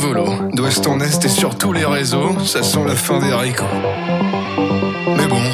D'ouest en est et sur tous les réseaux, ça sent la fin des haricots. Mais bon,